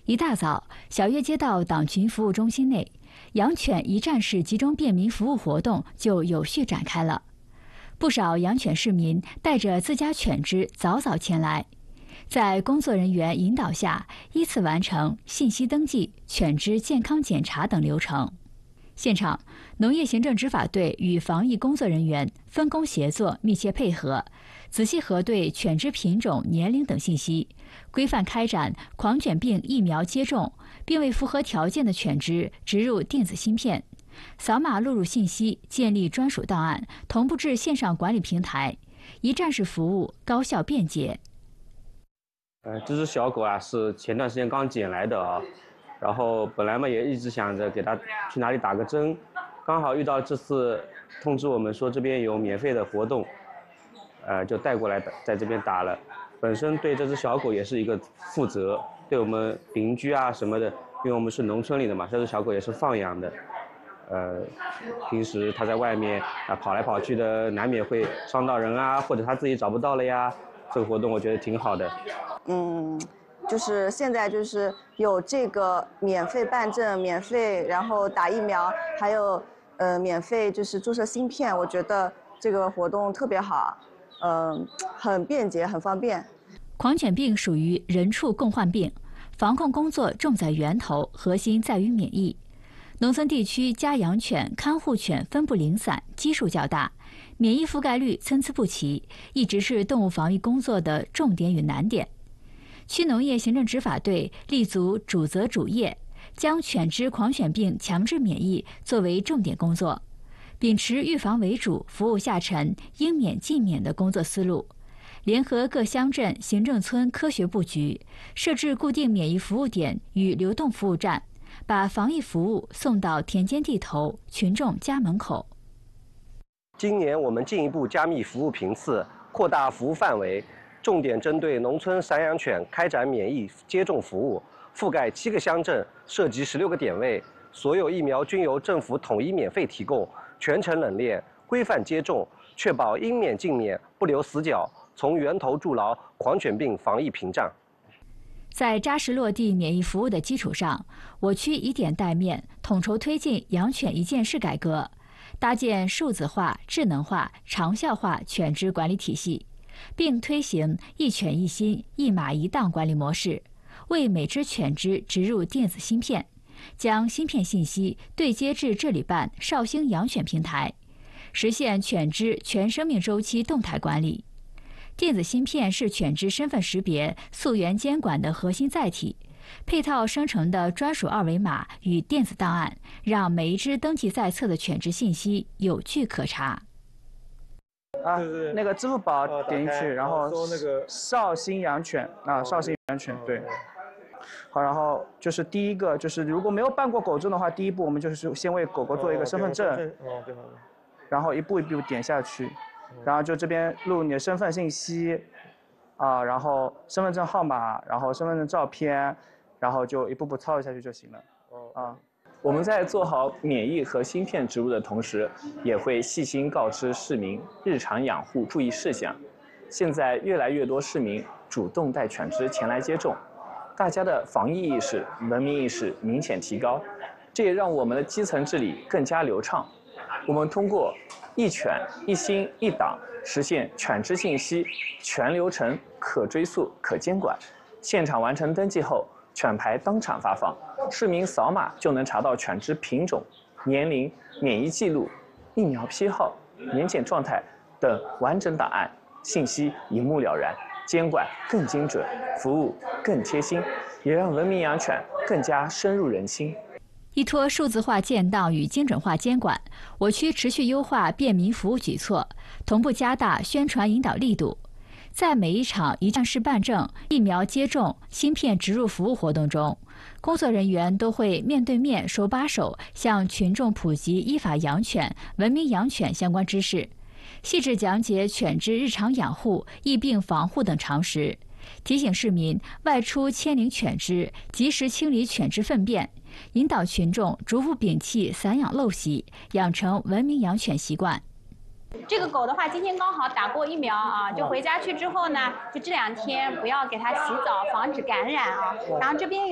一大早，小月街道党群服务中心内，养犬一站式集中便民服务活动就有序展开了。不少养犬市民带着自家犬只早早前来，在工作人员引导下，依次完成信息登记、犬只健康检查等流程。现场，农业行政执法队与防疫工作人员分工协作，密切配合，仔细核对犬只品种、年龄等信息，规范开展狂犬病疫苗接种，并为符合条件的犬只植入电子芯片，扫码录入信息，建立专属档案，同步至线上管理平台，一站式服务高效便捷。 这只小狗啊是前段时间刚捡来的啊，然后本来嘛也一直想着给它去哪里打个针，刚好遇到这次通知我们说这边有免费的活动，就带过来在这边打了。本身对这只小狗也是一个负责，对我们邻居啊什么的，因为我们是农村里的嘛，这只小狗也是放养的，平时它在外面跑来跑去的，难免会伤到人啊，或者它自己找不到了呀。这个活动我觉得挺好的。 就是现在就是有这个免费办证、免费然后打疫苗，还有免费就是注射芯片，我觉得这个活动特别好，很便捷、很方便。 狂犬病属于人畜共患病，防控工作重在源头，核心在于免疫。农村地区家养犬、看护犬分布零散，基数较大，免疫覆盖率参差不齐，一直是动物防疫工作的重点与难点。区农业行政执法队立足主责主业，将犬只狂犬病强制免疫作为重点工作，秉持预防为主、服务下沉、应免尽免的工作思路，联合各乡镇行政村科学布局，设置固定免疫服务点与流动服务站，把防疫服务送到田间地头、群众家门口。 今年我们进一步加密服务频次，扩大服务范围，重点针对农村散养犬开展免疫接种服务，覆盖7个乡镇，涉及16个点位，所有疫苗均由政府统一免费提供，全程冷链，规范接种，确保应免尽免，不留死角，从源头筑牢狂犬病防疫屏障。 在扎实落地免疫服务的基础上，我区以点带面，统筹推进养犬一件事改革，搭建数字化、智能化、长效化犬只管理体系，并推行一犬一心、一码一档管理模式，为每只犬只植入电子芯片，将芯片信息对接至治理办绍兴养犬平台，实现犬只全生命周期动态管理。电子芯片是犬只身份识别、溯源监管的核心载体，配套生成的专属二维码与电子档案，让每一只登记在册的犬只信息有据可查。 那个支付宝点进去，然后绍兴养犬绍兴养犬对。好，然后就是第一个就是如果没有办过狗证的话，第一步我们就是先为狗狗做一个身份证，然后一步一步点下去。然后就这边录你的身份信息，然后身份证号码，然后身份证照片，然后就一步步操作下去就行了。 我们在做好免疫和芯片植入的同时，也会细心告知市民日常养护注意事项。现在越来越多市民主动带犬只前来接种，大家的防疫意识、文明意识明显提高，这也让我们的基层治理更加流畅。我们通过一犬一心一档，实现犬只信息全流程可追溯、可监管。现场完成登记后，犬牌当场发放，市民扫码就能查到犬只品种、年龄、免疫记录、疫苗批号、年检状态等完整档案，信息一目了然，监管更精准，服务更贴心，也让文明养犬更加深入人心。 依托数字化建档与精准化监管，我区持续优化便民服务举措，同步加大宣传引导力度。在每一场一站式办证、疫苗接种、芯片植入服务活动中，工作人员都会面对面、手把手向群众普及依法养犬、文明养犬相关知识，细致讲解犬只日常养护、疫病防护等常识，提醒市民外出牵领犬只，及时清理犬只粪便，引导群众逐步摒弃散养陋习，养成文明养犬习惯。 这个狗的话，今天刚好打过疫苗就回家去之后呢，就这2天不要给它洗澡，防止感染然后这边有